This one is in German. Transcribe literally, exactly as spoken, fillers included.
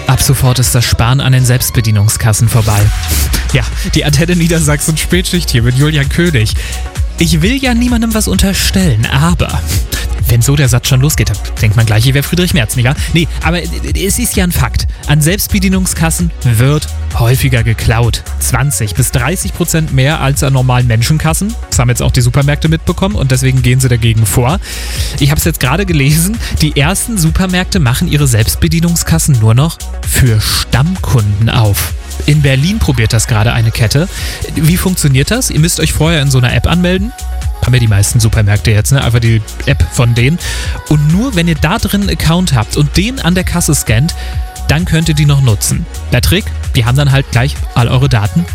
Ab sofort ist das Sparen an den Selbstbedienungskassen vorbei. Ja, die Antenne Niedersachsen Spätschicht hier mit Julian König. Ich will ja niemandem was unterstellen, aber wenn so der Satz schon losgeht, dann denkt man gleich, ich wäre Friedrich Merz, nicht wahr? Nee, aber es ist ja ein Fakt. An Selbstbedienungskassen wird häufiger geklaut. zwanzig bis dreißig Prozent mehr als an normalen Menschenkassen. Das haben jetzt auch die Supermärkte mitbekommen und deswegen gehen sie dagegen vor. Ich habe es jetzt gerade gelesen, die ersten Supermärkte machen ihre Selbstbedienungskassen nur noch für Stammkunden auf. In Berlin probiert das gerade eine Kette. Wie funktioniert das? Ihr müsst euch vorher in so einer App anmelden. Haben ja die meisten Supermärkte jetzt, ne? Einfach die App von denen. Und nur wenn ihr da drin einen Account habt und den an der Kasse scannt, dann könnt ihr die noch nutzen. Der Trick, die haben dann halt gleich all eure Daten